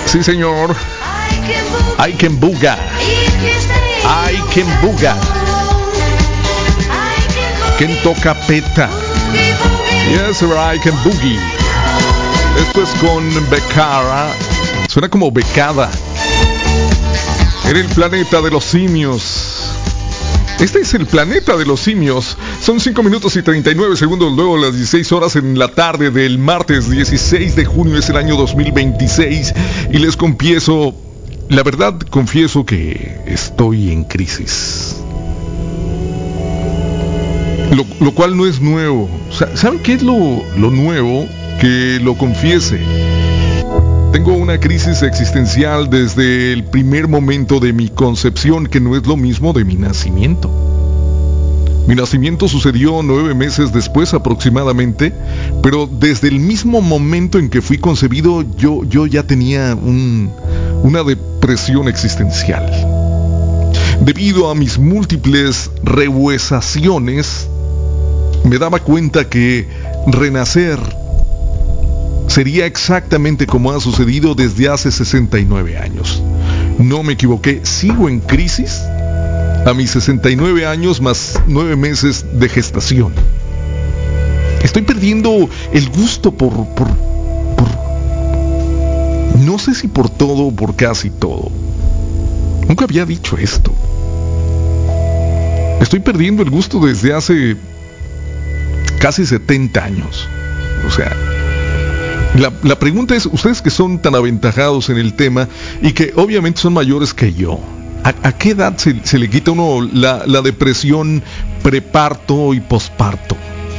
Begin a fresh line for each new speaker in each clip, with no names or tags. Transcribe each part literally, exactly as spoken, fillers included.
Sí, señor. I Can Booga. I Can Booga. ¿Quién toca peta? Yes, I Can Boogie. Esto es con Becara. Suena como becada. En el planeta de los simios. Este es el planeta de los simios. Son cinco minutos y treinta y nueve segundos luego de las dieciséis horas en la tarde del martes dieciséis de junio. Es el año dos mil veintiséis. Y les confieso, la verdad confieso que estoy en crisis. Lo, lo cual no es nuevo. ¿Saben qué es lo, lo nuevo? Que lo confiese. Tengo una crisis existencial desde el primer momento de mi concepción, que no es lo mismo de mi nacimiento. Mi nacimiento sucedió nueve meses después aproximadamente, pero desde el mismo momento en que fui concebido, yo, yo ya tenía un, una depresión existencial. Debido a mis múltiples rehuesaciones, me daba cuenta que renacer sería exactamente como ha sucedido desde hace sesenta y nueve años. No me equivoqué, sigo en crisis a mis sesenta y nueve años más nueve meses de gestación. Estoy perdiendo el gusto por, por, por... No sé si por todo o por casi todo. Nunca había dicho esto. Estoy perdiendo el gusto desde hace casi setenta años. O sea... La, la pregunta es, ustedes que son tan aventajados en el tema y que obviamente son mayores que yo, ¿a, a qué edad se, se le quita a uno la, la depresión preparto y posparto?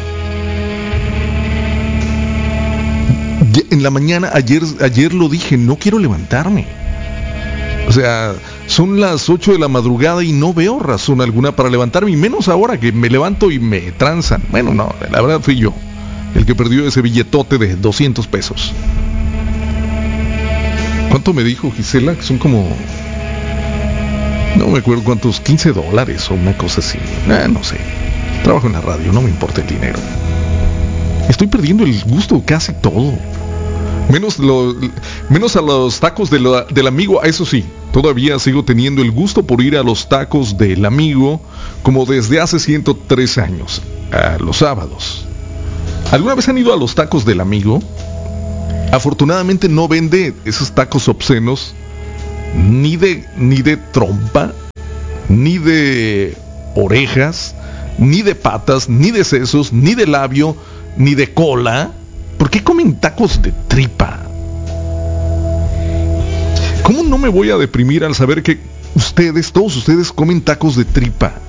En la mañana, ayer, ayer lo dije, no quiero levantarme. O sea, son las ocho de la madrugada y no veo razón alguna para levantarme, y menos ahora que me levanto y me transan. Bueno, no, la verdad fui yo el que perdió ese billetote de doscientos pesos. ¿Cuánto me dijo Gisela? Que son como... No me acuerdo cuántos, quince dólares o una cosa así. Eh, no sé. Trabajo en la radio, no me importa el dinero. Estoy perdiendo el gusto casi todo. Menos, lo, menos a los tacos de la, del amigo, eso sí. Todavía sigo teniendo el gusto por ir a los tacos del amigo como desde hace ciento tres años. A los sábados. ¿Alguna vez han ido a los tacos del amigo? Afortunadamente no vende esos tacos obscenos, ni de, ni de trompa, ni de orejas, ni de patas, ni de sesos, ni de labio, ni de cola. ¿Por qué comen tacos de tripa? ¿Cómo no me voy a deprimir al saber que ustedes, todos ustedes comen tacos de tripa?